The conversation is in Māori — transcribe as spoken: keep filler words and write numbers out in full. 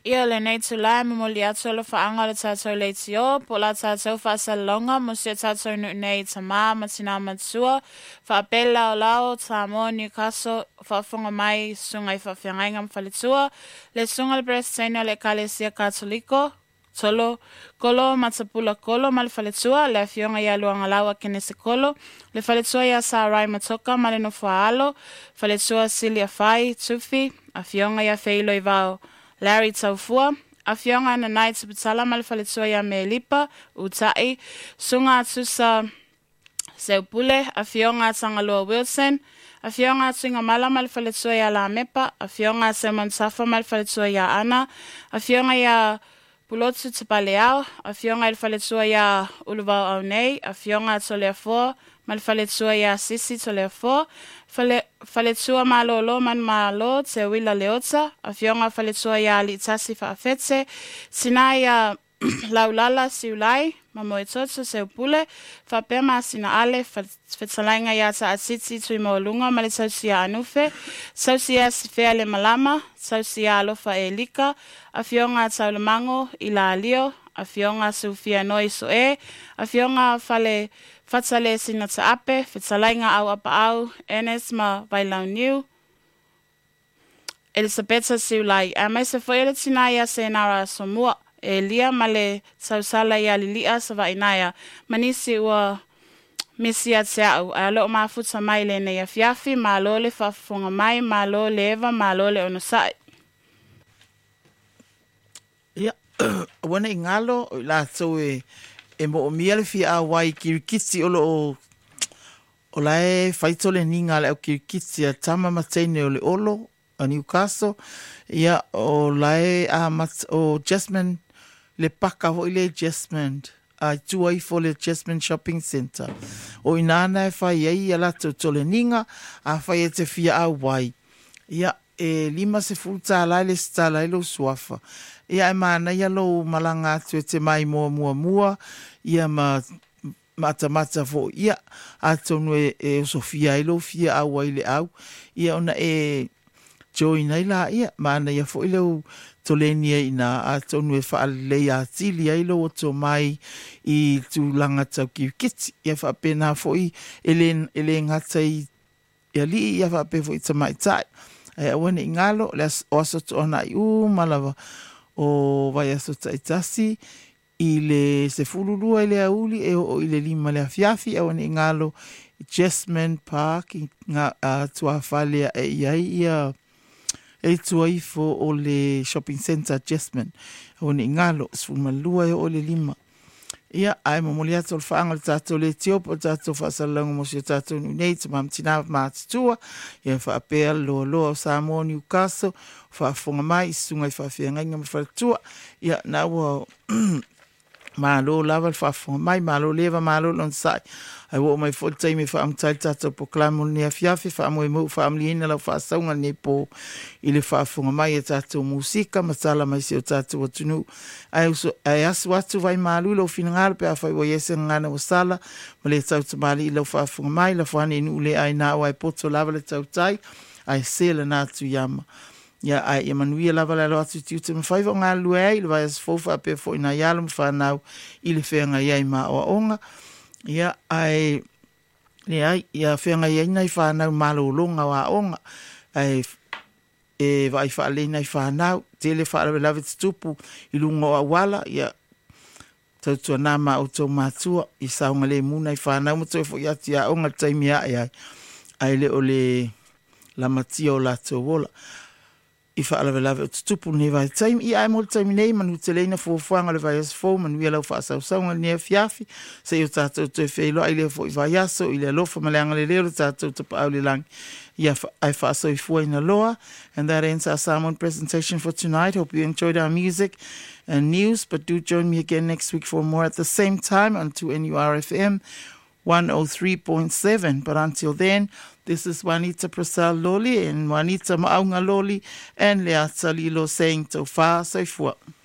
Ia le nei tu lai mo li atu lo whaanga le tātou le ti o, po la tātou whaasalonga mo se tātou nu nei ta mā matina matua, whaapela o lao, tā mo Newcastle, whaafonga mai sunga i whawhiangainga mwhalitua, le sunga le Presbyteriana le Kalesia Katoliko, tolo, kolo, matapula kolo, ma le whaletua, le awhionga ia luanga lawa kene se kolo, le whaletua ia sa rai matoka, ma le no whaalo, whaletua Silia Fai, tufi, awhionga ia feilo i vau, Larry Taufua, awhionga na nai tuputala ma le whaletua ia me lipa, utai, sunga atusa seupule, awhionga tangalua Wilson, awhionga tuinga mala ma le whaletua ia la mepa, awhionga Simon Safa ma le whaletua ia ana, awhionga ia Pulotu te paleau, awhionga il whaletua ia uluvau au nei, awhionga tolea fo, ma le whaletua ia sisi tolea fo, whaletua malolo man malo te wila leota, awhionga whaletua ia li tasi whaafete, sina ia laulala siulai, ma moe toto se upule, whapema sina ale, whetalainga ia ta atiti tui maulunga, ma le tausia anufe, tausia si fea le malama, tausia alofa e lika, awhionga taulemango i la alio, awhionga sufia noi so e, awhionga whale whatale sina ta ape, whetalainga au apa au, enes ma vailau niu, Elisabetta siulai, a mai se fwele tina ia se nara somua, e lia male sausala ia lilia sa vainaya manisi ua misia tsiau a lo mafuta mai le nei afiafi malo le fafonga mai malo leva malo le onosai ia wana ingalo la so e e mo miele fi a wai kirikisi olo o o lae faito le ninga le kirikisi a tama matene o le olo a Newcastle ia o lae a mat o Jasmine le paka ho ile adjustment a tuai fo le adjustment shopping center o inana e fai ai ala to tole ninga a fai e te fia au wai ia e lima se futa la le sta la lo suafa ia e mana ia lo malanga tu te mai mo mua mua ia ma mata mata fo ia a tonu e, e Sofia ilo fia au wai le au ia ona e join ai la ia mana ia fo ilo tolenia ina a tonu e whaale a tili ai lo o to mai i tu langa tau ki kiti ia wha pena fo i ele, ele ngata i ia li ia wha pe fo i tamai tai ai awane i ngalo le o aso to ona i u malawa o vai aso tai tasi i le se fululua i le auli e o i le lima le afiafi awane i ngalo Jasmine Park i ngā uh, tua whalea e iai ia e tuai fo o le shopping center Jasmine o ni ngalo sfumalua o le lima ia ai mo molia tol faanga tato le tiopo tato fa salongo mo si tato nei te mam tina matua ia fa apel lo lo sa mo Newcastle fa fonga mai sunga fa fianga ngam fa tua ia na wo malo lava fa fonga mai malo leva malo lon sai ai wo mai full time fa am tai tato po klamo ni afiafi fa mo mo family ina la fa saunga ne po ile fa fonga mai tato musika masala mai si tato tunu ai so ai asu watu vai malu lo fingal pe fa wo yese ngana o sala mo le tau mali lo fa fonga mai la fa ni ule ai na ai poto lava le tau tai ai sele na tu yama ya ai Emmanuel lava la lo atu tu te fa nga luai le vai fofa pe fo ina yalum fa nau ile fenga yai ma o onga ia ai le ai ia fenga ia nei fa na malo longa wa onga ai e vai fa le nei fa na tele fa la vit stupu i lungo wala ia tu tu na ma auto matua i saunga le muna i fa na mo tu fo ia tia onga taimi ai ai le ole la matio la to wola i fa ala vela tupu ne vai time i ai mo time nei manu telena fo fanga le vai fo manu ia lo fa sa sa ne fiafi se yo tato to fe lo ile fo vai aso ile lo fa malanga le le tato to pa le lang ia I fa so i fo ina loa and that ends our sermon presentation for tonight. Hope you enjoyed our music and news, but do join me again next week for more at the same time on two N U R F M one oh three point seven. But until then, this is Juanita Prasal Loli and Juanita Maunga Loli and Lea Salilo saying to fa so fua.